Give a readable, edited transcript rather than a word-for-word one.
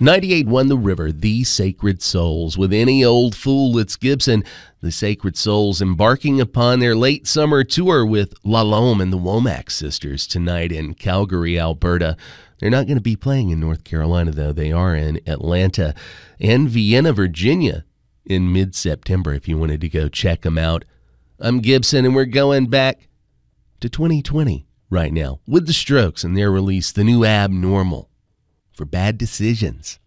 98.1 The River, The Sacred Souls. With Any Old Fool, it's Gibson. The Sacred Souls embarking upon their late summer tour with La Lome and the Womack Sisters tonight in Calgary, Alberta. They're not going to be playing in North Carolina, though. They are in Atlanta and Vienna, Virginia in mid-September if you wanted to go check them out. I'm Gibson, and we're going back to 2020 right now with The Strokes and their release, The New Abnormal, for Bad Decisions.